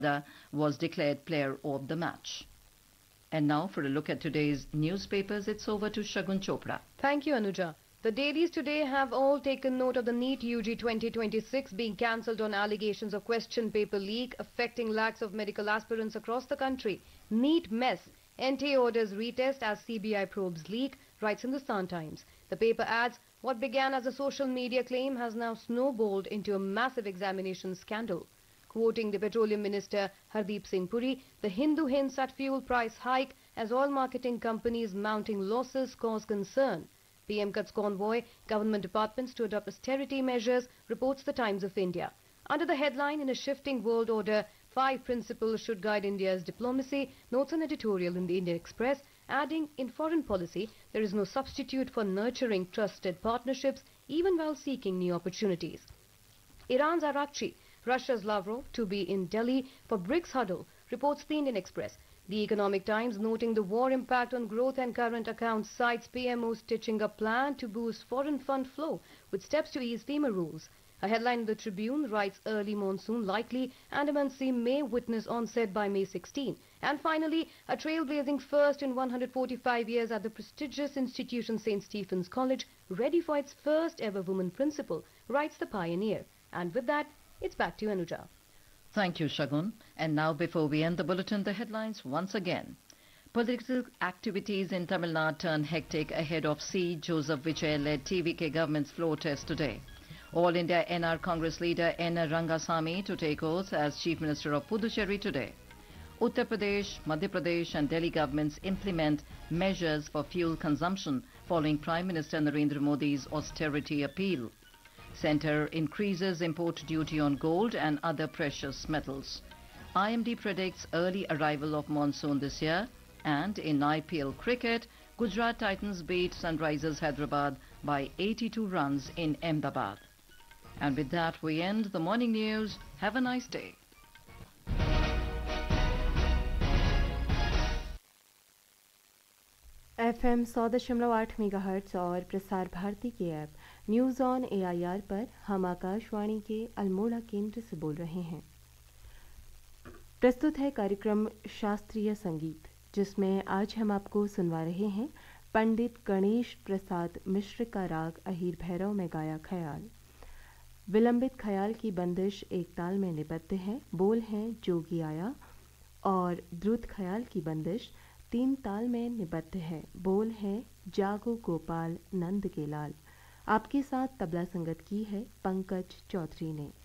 was declared player of the match. And now for a look at today's newspapers, it's over to Shagun Chopra. Thank you, Anuja. The dailies today have all taken note of the NEET UG 2026 being cancelled on allegations of question paper leak affecting lakhs of medical aspirants across the country. NEET mess. NTA orders retest as CBI probes leak, writes Hindustan Times. The paper adds, what began as a social media claim has now snowballed into a massive examination scandal. Quoting the Petroleum Minister Hardeep Singh Puri, the Hindu hints at fuel price hike as oil marketing companies mounting losses cause concern. PM cuts convoy, government departments to adopt austerity measures, reports the Times of India. Under the headline, in a shifting world order, 5 principles should guide India's diplomacy, notes an editorial in the Indian Express, adding, in foreign policy, there is no substitute for nurturing trusted partnerships, even while seeking new opportunities. Iran's Arakchi, Russia's Lavrov to be in Delhi for BRICS huddle, reports the Indian Express. The Economic Times, noting the war impact on growth and current accounts, cites PMO stitching a plan to boost foreign fund flow with steps to ease FEMA rules. A headline in the Tribune writes early monsoon likely, Andaman Sea may witness onset by May 16. And finally, a trailblazing first in 145 years at the prestigious institution St. Stephen's College, ready for its first ever woman principal, writes the Pioneer. And with that, it's back to you, Anuja. Thank you, Shagun. And now, before we end the bulletin, the headlines once again. Political activities in Tamil Nadu turn hectic ahead of C. Joseph Vijay-led TVK government's floor test today. All India NR Congress leader N. Rangasamy to take oath as Chief Minister of Puducherry today. Uttar Pradesh, Madhya Pradesh and Delhi governments implement measures for fuel consumption following Prime Minister Narendra Modi's austerity appeal. Centre increases import duty on gold and other precious metals. IMD predicts early arrival of monsoon this year. And in IPL cricket, Gujarat Titans beat Sunrisers Hyderabad by 82 runs in Ahmedabad. And with that, we end the morning news. Have a nice day. FM 100.8 megahertz और प्रसार भारती के app news on AIR पर हम आकाशवाणी के अल्मोड़ा केंद्र से बोल रहे हैं। प्रस्तुत है कार्यक्रम शास्त्रीय संगीत, जिसमें आज हम आपको सुनवा रहे हैं पंडित गणेश प्रसाद मिश्र का राग अहीर भैरव में गाया ख्याल। विलंबित ख्याल की बंदिश एक ताल में निबद्ध है, बोल हैं जोगी आया, और द्रुत ख्याल की बंदिश 3 ताल में निबद्ध है, बोल है जागो गोपाल नंद के लाल। आपके साथ तबला संगत की है पंकज चौधरी ने।